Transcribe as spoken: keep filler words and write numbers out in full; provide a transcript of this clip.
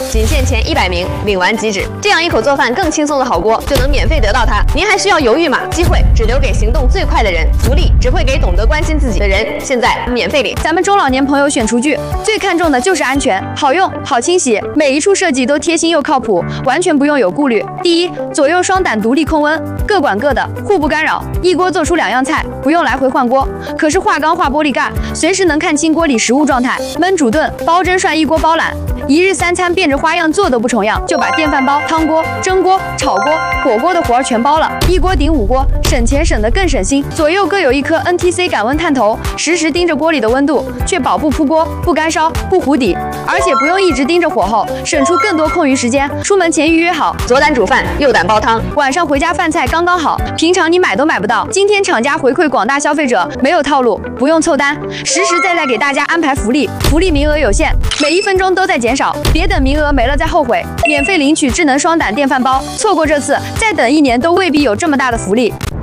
仅限前一百名，领完即止。这样一口做饭更轻松的好锅，就能免费得到它。您还需要犹豫吗？机会只留给行动最快的人，福利只会给懂得关心自己的人。现在免费领。 咱们中老年朋友选厨具，最看重的就是安全，好用、好清洗，每一处设计都贴心又靠谱，完全不用有顾虑。第一，左右双胆独立控温，各管各的，互不干扰，一锅做出两样菜，不用来回换锅。可是化钢化玻璃盖，随时能看清锅里食物状态，焖煮炖、煲蒸涮一锅包揽。一日三餐变着花样做都不重样，就把电饭煲、汤锅、蒸锅、炒锅、火锅的活儿全包了，一锅顶五锅，省钱省得更省心。左右各有一颗 N T C 感温探头，实时盯着锅里的温度，确保不扑锅、不干烧、不糊底，而且不用一直盯着火候，省出更多空余时间。出门前预约好， 左胆煮饭，右胆煲汤， 晚上回家饭菜刚刚好，平常你买都买不到。今天厂家回馈广大消费者，没有套路，不用凑单，实实在在给大家安排福利，福利名额有限，每一分钟都在减少，别等名额没了再后悔。免费领取智能双胆电饭煲，错过这次，再等一年都未必有这么大的福利。